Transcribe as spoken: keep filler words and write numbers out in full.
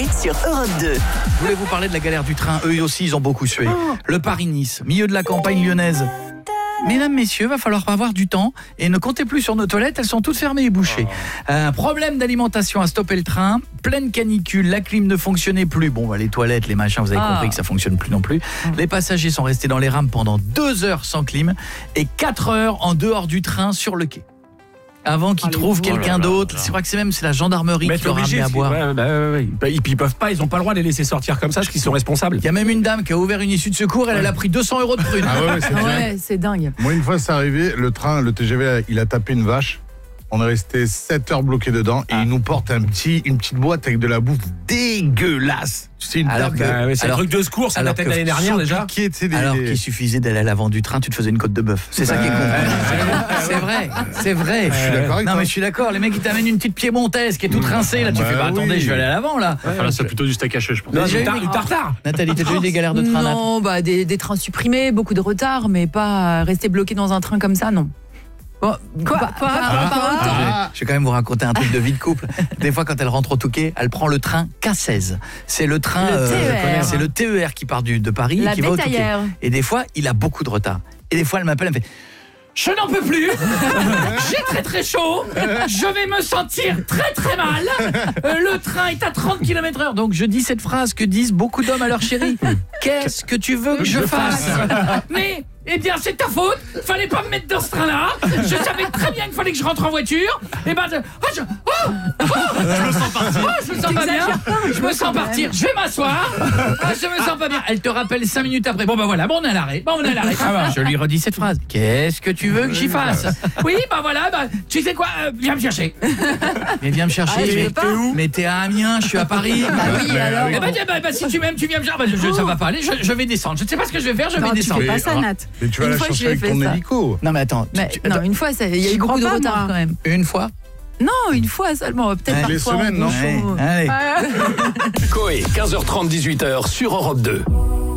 sur Europe deux. Je voulais vous parler de la galère du train. Eux aussi, ils ont beaucoup sué. Oh. Le Paris-Nice, milieu de la campagne lyonnaise. Mesdames, messieurs, va falloir avoir du temps et ne comptez plus sur nos toilettes, elles sont toutes fermées et bouchées. Oh. Un problème d'alimentation a stoppé le train, pleine canicule, la clim ne fonctionnait plus. Bon, bah, les toilettes, les machins, vous avez oh. compris que ça fonctionne plus non plus. Mm. Les passagers sont restés dans les rames pendant deux heures sans clim et quatre heures en dehors du train sur le quai. Avant qu'ils trouvent oh quelqu'un là d'autre, là. C'est vrai que c'est même c'est la gendarmerie mais qui leur a amené à boire. Ouais, bah, ouais, ouais. Ils, ils peuvent pas, ils ont pas le droit de les laisser sortir comme ça, parce qu'ils sont responsables. Il y a même une dame qui a ouvert une issue de secours, elle, ouais. elle a pris deux cents euros de prune. Ah ouais, ouais, c'est, ah ouais, c'est dingue. Moi une fois c'est arrivé, le train, le T G V, il a tapé une vache. On est resté sept heures bloqués dedans et ah. il nous porte un petit, une petite boîte avec de la bouffe dégueulasse. Tu sais, une alors que, bah, ouais, c'est alors, un truc de secours, ça datait de l'année dernière déjà. Piqué, des... Alors qu'il suffisait d'aller à l'avant du train, tu te faisais une côte de bœuf. C'est bah, ça qui est con. C'est vrai, c'est vrai. Je suis d'accord avec Non toi. mais je suis d'accord. Les mecs ils t'amènent une petite piémontaise qui est toute rincée là. Tu bah, fais bah attendez, oui. je vais aller à l'avant là. Enfin là c'est plutôt du steak haché je pense. Non, du, tar- du tartare. Nathalie, t'as déjà eu des galères de train? Non, bah des, des trains supprimés, beaucoup de retard, mais pas rester bloqué dans un train comme ça, non. Bon, quoi, pas, pas, ah, pas, pas ah, je vais quand même vous raconter un truc de vie de couple. Des fois, quand elle rentre au Touquet, elle prend le train K seize. C'est le train, le euh, c'est le T E R qui part du, de Paris La et qui va au Touquet. Et des fois, il a beaucoup de retard. Et des fois, elle m'appelle, elle me fait je n'en peux plus. J'ai très très chaud. Je vais me sentir très très mal. Le train est à trente kilomètres heure. Donc je dis cette phrase que disent beaucoup d'hommes à leur chérie. Qu'est-ce que tu veux que je fasse? Mais eh bien, c'est ta faute. Fallait pas me mettre dans ce train-là. Je savais très bien qu'il fallait que je rentre en voiture. Et ben, je, oh, je, oh, oh, je me sens partir. Oh, je me sens pas bien. Je me sens partir. Je vais m'asseoir. Oh, je me sens pas bien. Elle te rappelle cinq minutes après. Bon, ben voilà. Bon, on est à l'arrêt. Bon, on est à l'arrêt. Ah, bah, je lui redis cette phrase. Qu'est-ce que tu veux que j'y fasse? Oui, ben voilà. Ben, tu sais quoi? euh, Viens me chercher. Mais viens me chercher. Ah, mais, t'es où? mais t'es à Amiens. Je suis à Paris. Bah oui, alors. Eh ben, ben, ben, si tu m'aimes, tu viens me chercher. Ben, je, je, ça va pas aller. Je, je vais descendre. Je ne sais pas ce que je vais faire. Je non, vais descendre. Tu fais pas ça, Nat. Mais tu vas une la fois, chercher avec ton ça. hélico. Non mais attends. Mais, tu, non, attends. une fois, il y a eu beaucoup de pas, retard moi. quand même. Une fois. Non, une fois seulement. Peut-être les parfois. semaines, non Allez, allez. Coé, quinze heures trente, dix-huit heures sur Europe deux.